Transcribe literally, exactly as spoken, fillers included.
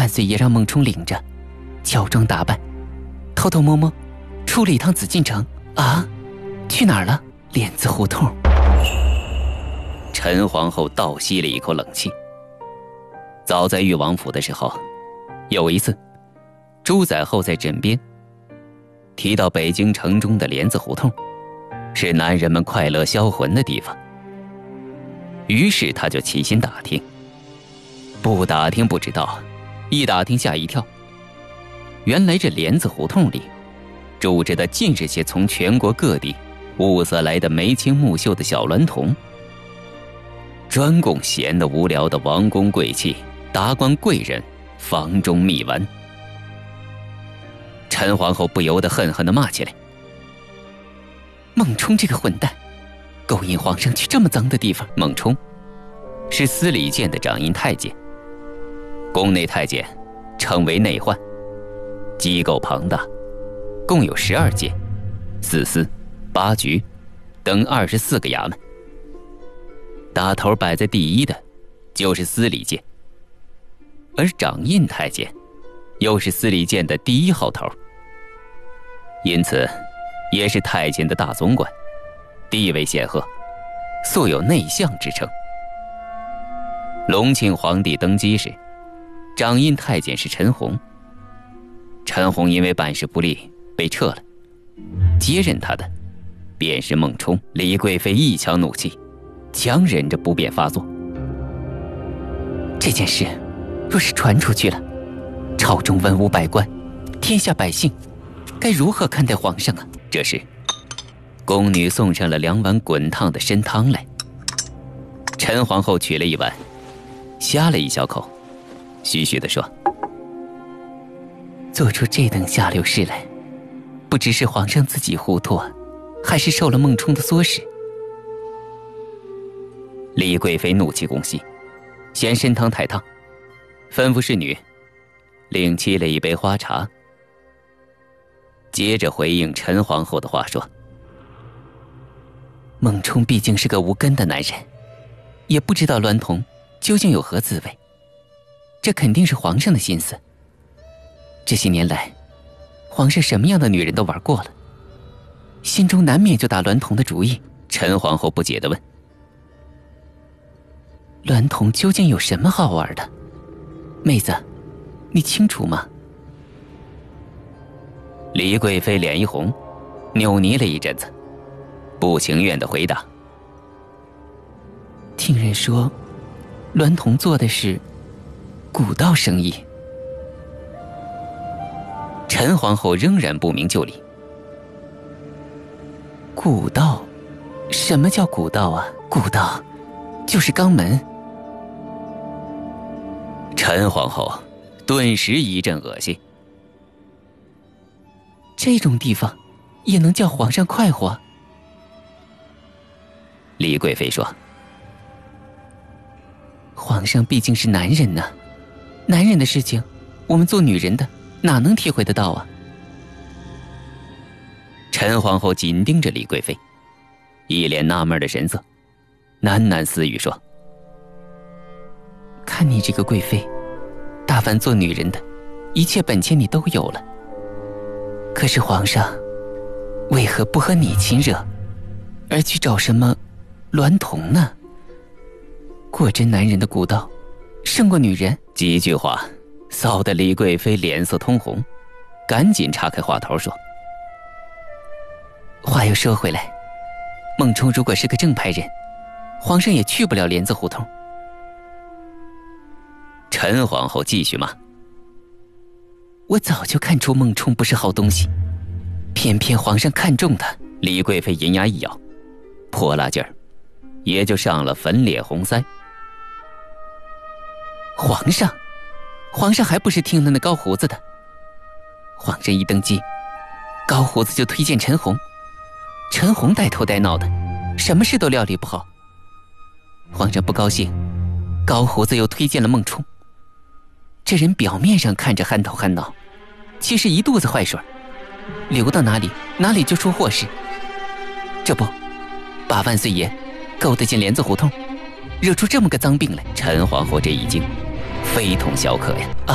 万岁爷让孟冲领着，乔装打扮，偷偷摸摸出了一趟紫禁城。啊，去哪儿了？莲子胡同。 陈皇后倒吸了一口冷气。早在裕王府的时候，有一次，朱载后在枕边提到北京城中的莲子胡同，是男人们快乐销魂的地方。于是他就起心打听，不打听不知道，一打听吓一跳。原来这莲子胡同里住着的尽是些从全国各地物色来的眉清目秀的小娈童，专供闲得无聊的王公贵戚、达官贵人房中觅玩。陈皇后不由得恨恨地骂起来： 孟冲这个混蛋，勾引皇上去这么脏的地方。 孟冲是司礼监的掌印太监，宫内太监称为内宦，机构庞大，共有十二监、四司、八局等二十四个衙门。打头摆在第一的就是司礼监，而掌印太监又是司礼监的第一号头，因此也是太监的大总管，地位显赫，素有内相之称。隆庆皇帝登基时，掌印太监是陈洪，陈洪因为办事不力被撤了，接任他的便是孟冲。李贵妃一腔怒气，强忍着不便发作。 这件事若是传出去了，朝中文武百官、天下百姓该如何看待皇上啊？ 这时，宫女送上了两碗滚烫的参汤来。陈皇后取了一碗，呷了一小口，徐徐地说： 做出这等下流事来，不知是皇上自己糊涂啊，还是受了孟冲的唆使。 李贵妃怒气攻心，嫌参汤太烫，吩咐侍女另沏了一杯花茶，接着回应陈皇后的话说： 孟冲毕竟是个无根的男人，也不知道娈童究竟有何滋味，这肯定是皇上的心思。这些年来，皇上什么样的女人都玩过了，心中难免就打娈童的主意。 陈皇后不解地问： 娈童究竟有什么好玩的？妹子，你清楚吗？ 李贵妃脸一红，扭捏了一阵子，不情愿地回答： 听人说，娈童做的是古道生意。 陈皇后仍然不明就里。 古道？什么叫古道啊？古道就是肛门。 陈皇后顿时一阵恶心。 这种地方也能叫皇上快活？ 李贵妃说： 皇上毕竟是男人呢、啊，男人的事情，我们做女人的哪能体会得到啊？ 陈皇后紧盯着李贵妃，一脸纳闷的神色，喃喃私语说： 看你这个贵妃，大凡做女人的一切本钱你都有了，可是皇上为何不和你亲热，而去找什么娈童呢？果真男人的古道胜过女人？ 几句话臊得李贵妃脸色通红，赶紧岔开话头说： 话又说回来，孟冲如果是个正派人，皇上也去不了莲子胡同。 陈皇后继续骂： 我早就看出孟冲不是好东西，偏偏皇上看中他。 李贵妃银牙一咬，泼辣劲儿也就上了粉脸红腮。 皇上皇上还不是听了那高胡子的？皇上一登基，高胡子就推荐陈洪，陈洪带头带闹的，什么事都料理不好。皇上不高兴，高胡子又推荐了孟冲。这人表面上看着憨头憨脑，其实一肚子坏水，流到哪里哪里就出祸事。这不，把万岁爷勾得进莲子胡同，惹出这么个脏病来。 陈皇后这一惊，非同小可呀！啊！